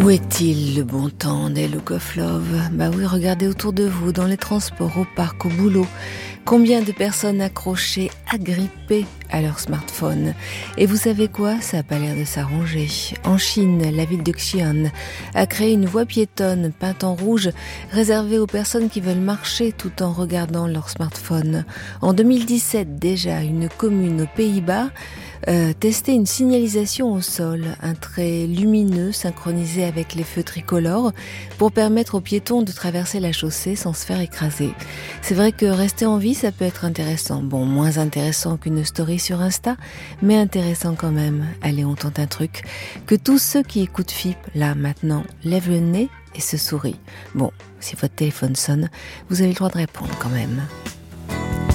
Où est-il le bon temps des Look of Love? Bah oui, regardez autour de vous, dans les transports, au parc, au boulot. Combien de personnes accrochées, agrippées à leur smartphone? Et vous savez quoi? Ça n'a pas l'air de s'arranger. En Chine, la ville de Xi'an a créé une voie piétonne peinte en rouge réservée aux personnes qui veulent marcher tout en regardant leur smartphone. En 2017 déjà, une commune aux Pays-Bas testait une signalisation au sol, un trait lumineux synchronisé avec les feux tricolores pour permettre aux piétons de traverser la chaussée sans se faire écraser. C'est vrai que rester en vie, ça peut être intéressant. Bon, moins intéressant qu'une story sur Insta, mais intéressant quand même. Allez, on tente un truc. Que tous ceux qui écoutent FIP, là, maintenant, lèvent le nez et se sourient. Bon, si votre téléphone sonne, vous avez le droit de répondre quand même.